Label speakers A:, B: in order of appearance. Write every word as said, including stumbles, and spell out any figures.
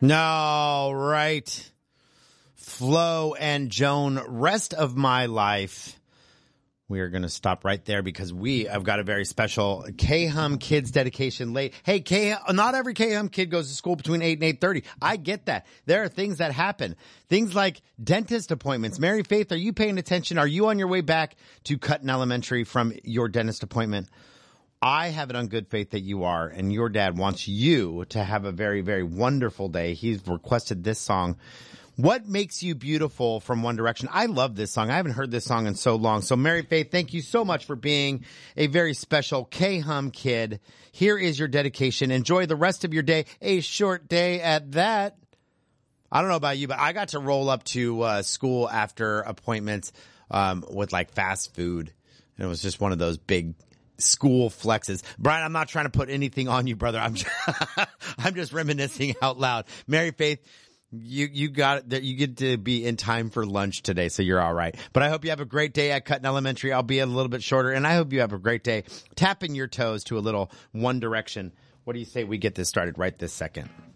A: No, right. Flo and Joan, Rest of My Life. We are going to stop right there because we have got a very special K-Hum Kids dedication late. Hey, K, not every K-Hum kid goes to school between eight and eight thirty. I get that. There are things that happen. Things like dentist appointments. Mary Faith, are you paying attention? Are you on your way back to Cutton Elementary from your dentist appointment? I have it on good faith that you are, and your dad wants you to have a very, very wonderful day. He's requested this song. What Makes You Beautiful from One Direction. I love this song. I haven't heard this song in so long. So, Mary Faith, thank you so much for being a very special K-Hum kid. Here is your dedication. Enjoy the rest of your day. A short day at that. I don't know about you, but I got to roll up to uh, school after appointments um, with like fast food. And it was just one of those big school flexes. Brian, I'm not trying to put anything on you, brother. I'm just, I'm just reminiscing out loud. Mary Faith, You you got that you get to be in time for lunch today, so you're all right. But I hope you have a great day at Cutton Elementary. I'll be a little bit shorter, and I hope you have a great day tapping your toes to a little One Direction. What do you say we get this started right this second?